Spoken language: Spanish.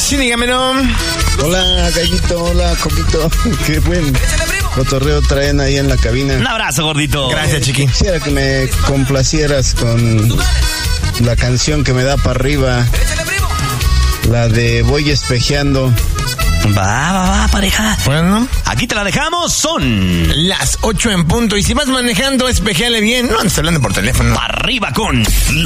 Sí, dígamelo. Hola, Gallito, hola, Coquito. Qué buen cotorreo traen ahí en la cabina. Un abrazo, gordito. Gracias, chiqui. Quisiera que me complacieras con la canción que me da para arriba. La de Voy Espejeando. Va, pareja. Bueno, Aquí te la dejamos, son las 8 en punto. Y si vas manejando, espejéale bien. No andes hablando por teléfono. arriba con